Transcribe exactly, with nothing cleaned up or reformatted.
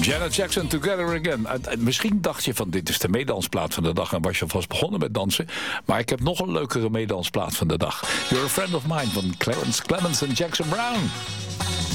Janet Jackson, Together Again. Uh, misschien dacht je van dit is de meedansplaat van de dag en was je alvast begonnen met dansen. Maar ik heb nog een leukere meedansplaat van de dag. You're a Friend of Mine van Clarence Clemens en Jackson Brown.